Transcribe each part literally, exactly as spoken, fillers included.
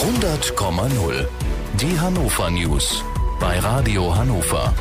hundert Komma null. Die Hannover News bei Radio Hannover.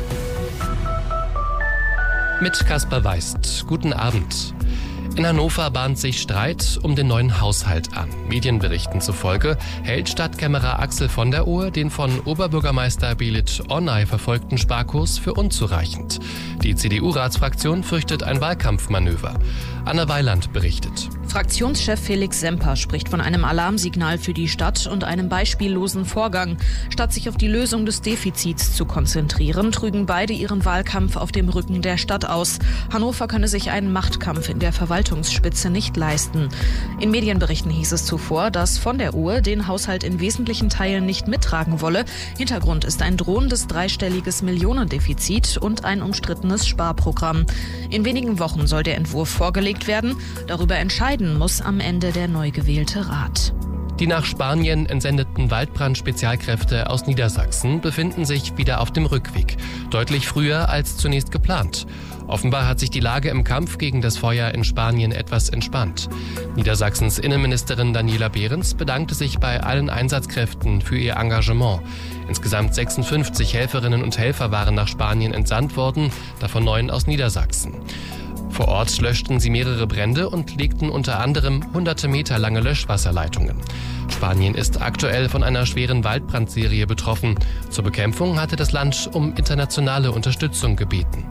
Mit Kaspar Weist. Guten Abend. In Hannover bahnt sich Streit um den neuen Haushalt an. Medienberichten zufolge hält Stadtkämmerer Axel von der Ohe den von Oberbürgermeister Belit Onay verfolgten Sparkurs für unzureichend. Die C D U-Ratsfraktion fürchtet ein Wahlkampfmanöver. Anna Weiland berichtet. Fraktionschef Felix Semper spricht von einem Alarmsignal für die Stadt und einem beispiellosen Vorgang. Statt sich auf die Lösung des Defizits zu konzentrieren, trügen beide ihren Wahlkampf auf dem Rücken der Stadt aus. Hannover könne sich einen Machtkampf in der Verwaltungsspitze nicht leisten. In Medienberichten hieß es zuvor, dass von der Ohe den Haushalt in wesentlichen Teilen nicht mittragen wolle. Hintergrund ist ein drohendes dreistelliges Millionendefizit und ein umstrittenes Sparprogramm. In wenigen Wochen soll der Entwurf vorgelegt werden. Darüber entscheiden muss am Ende der neu gewählte Rat. Die nach Spanien entsendeten Waldbrand-Spezialkräfte aus Niedersachsen befinden sich wieder auf dem Rückweg. Deutlich früher als zunächst geplant. Offenbar hat sich die Lage im Kampf gegen das Feuer in Spanien etwas entspannt. Niedersachsens Innenministerin Daniela Behrens bedankte sich bei allen Einsatzkräften für ihr Engagement. Insgesamt sechsundfünfzig Helferinnen und Helfer waren nach Spanien entsandt worden, davon neun aus Niedersachsen. Vor Ort löschten sie mehrere Brände und legten unter anderem hunderte Meter lange Löschwasserleitungen. Spanien ist aktuell von einer schweren Waldbrandserie betroffen. Zur Bekämpfung hatte das Land um internationale Unterstützung gebeten.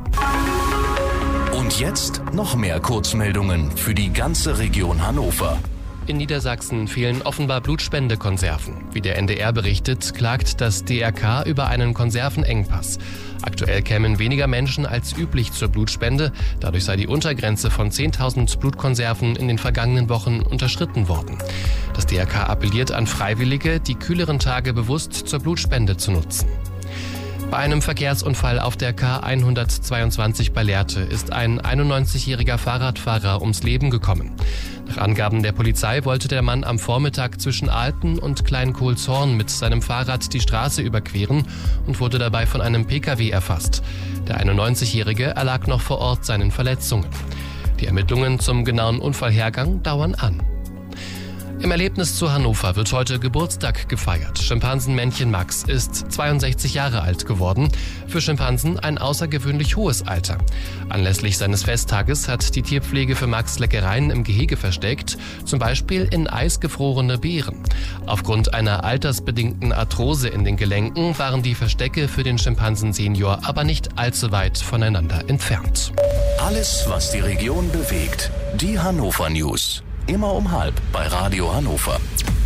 Und jetzt noch mehr Kurzmeldungen für die ganze Region Hannover. In Niedersachsen fehlen offenbar Blutspendekonserven. Wie der N D R berichtet, klagt das D R K über einen Konservenengpass. Aktuell kämen weniger Menschen als üblich zur Blutspende. Dadurch sei die Untergrenze von zehntausend Blutkonserven in den vergangenen Wochen unterschritten worden. Das D R K appelliert an Freiwillige, die kühleren Tage bewusst zur Blutspende zu nutzen. Bei einem Verkehrsunfall auf der K hundertzweiundzwanzig bei Lehrte ist ein einundneunzigjähriger Fahrradfahrer ums Leben gekommen. Nach Angaben der Polizei wollte der Mann am Vormittag zwischen Alten und Kleinkohlzorn mit seinem Fahrrad die Straße überqueren und wurde dabei von einem P K W erfasst. Der einundneunzigjährige erlag noch vor Ort seinen Verletzungen. Die Ermittlungen zum genauen Unfallhergang dauern an. Im Erlebnis zu Hannover wird heute Geburtstag gefeiert. Schimpansenmännchen Max ist zweiundsechzig Jahre alt geworden. Für Schimpansen ein außergewöhnlich hohes Alter. Anlässlich seines Festtages hat die Tierpflege für Max Leckereien im Gehege versteckt, zum Beispiel in eisgefrorene Beeren. Aufgrund einer altersbedingten Arthrose in den Gelenken waren die Verstecke für den Schimpansen-Senior aber nicht allzu weit voneinander entfernt. Alles, was die Region bewegt. Die Hannover News. Immer um halb bei Radio Hannover.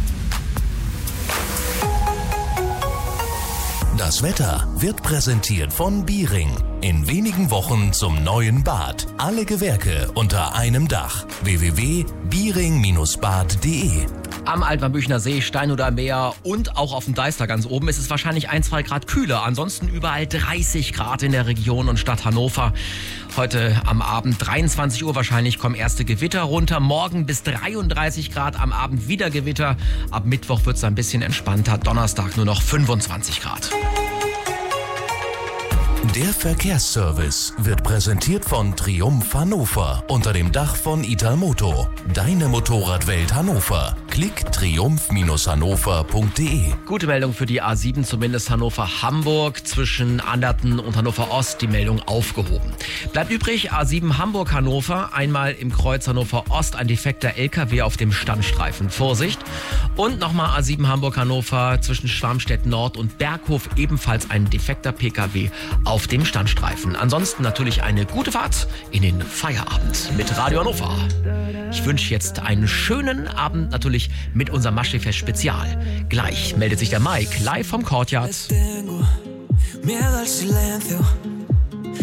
Das Wetter wird präsentiert von Biering. In wenigen Wochen zum neuen Bad. Alle Gewerke unter einem Dach. w w w punkt biering Bindestrich bad punkt de. Am Altmarnbüchner See, Steinhuder Meer und auch auf dem Deister ganz oben ist es wahrscheinlich ein, zwei Grad kühler. Ansonsten überall dreißig Grad in der Region und Stadt Hannover. Heute am Abend dreiundzwanzig Uhr wahrscheinlich kommen erste Gewitter runter. Morgen bis dreiunddreißig Grad, am Abend wieder Gewitter. Ab Mittwoch wird es ein bisschen entspannter. Donnerstag nur noch fünfundzwanzig Grad. Der Verkehrsservice wird präsentiert von Triumph Hannover unter dem Dach von Italmoto. Deine Motorradwelt Hannover. Klick triumph Bindestrich hannover punkt de. Gute Meldung für die A sieben, zumindest Hannover-Hamburg. Zwischen Anderten und Hannover-Ost die Meldung aufgehoben. Bleibt übrig A sieben Hamburg-Hannover. Einmal im Kreuz Hannover-Ost ein defekter L K W auf dem Standstreifen. Vorsicht. Und nochmal A sieben Hamburg-Hannover zwischen Schwarmstedt-Nord und Berghof. Ebenfalls ein defekter P K W auf dem Standstreifen. Ansonsten natürlich eine gute Fahrt in den Feierabend mit Radio Hannover. Ich wünsche jetzt einen schönen Abend natürlich mit unserem Maschefest Spezial. Gleich meldet sich der Mike live vom Courtyard. Miedo al silencio.